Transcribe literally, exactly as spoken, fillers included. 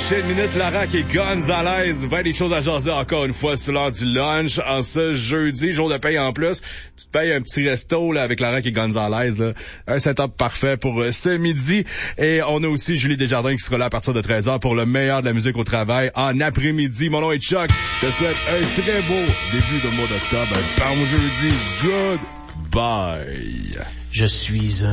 prochaines minutes, Lara qui est Gonzalez. Ben des choses à jaser encore une fois sur l'heure du lunch. En ce jeudi, jour de paye en plus, tu te payes un petit resto là avec Lara qui est Gonzalez. Là. Un setup parfait pour euh, ce midi. Et on a aussi Julie Desjardins qui sera là à partir de treize heures pour le meilleur de la musique au travail en après-midi. Mon nom est Chuck. Je te souhaite un très beau début de mois d'octobre. Un bon jeudi. Good bye. Je suis un